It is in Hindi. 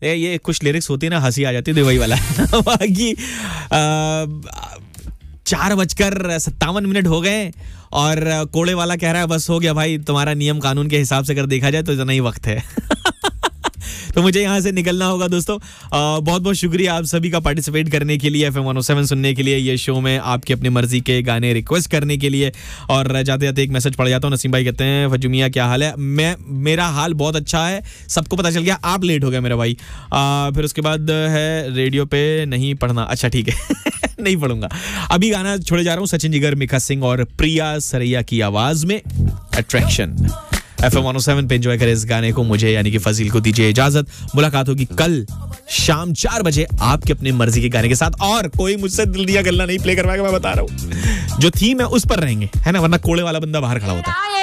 ये कुछ लिरिक्स होती है ना, हंसी आ जाती है, वही वाला बाकी 4:57 हो गए और कोड़े वाला कह रहा है बस हो गया भाई, तुम्हारा नियम कानून के हिसाब से अगर देखा जाए तो इतना ही वक्त है तो मुझे यहाँ से निकलना होगा दोस्तों। बहुत बहुत शुक्रिया आप सभी का पार्टिसिपेट करने के लिए, FM 107 सुनने के लिए, ये शो में आपकी अपनी मर्जी के गाने रिक्वेस्ट करने के लिए। और जाते जाते एक मैसेज पढ़ जाता हूँ। नसीम भाई कहते हैं फजुमिया क्या हाल है? मेरा हाल बहुत अच्छा है, सबको पता चल गया, आप लेट हो गए मेरा भाई। फिर उसके बाद है रेडियो पे नहीं पढ़ना, अच्छा ठीक है नहीं पढ़ूंगा। अभी गाना छोड़े जा रहा हूँ, सचिन जिगर, मिखा सिंह और प्रिया सरैया की आवाज में अट्रैक्शन। FM 107 पे एंजॉय करें इस गाने को। मुझे यानी कि फजील को दीजिए इजाजत। मुलाकात होगी कल शाम 4 बजे आपके अपने मर्जी के गाने के साथ। और कोई मुझसे दिल दिया गल्ला नहीं प्ले करवाएगा, मैं बता रहा हूँ। जो थीम है उस पर रहेंगे, है ना, वरना कोड़े वाला बंदा बाहर खड़ा होता है।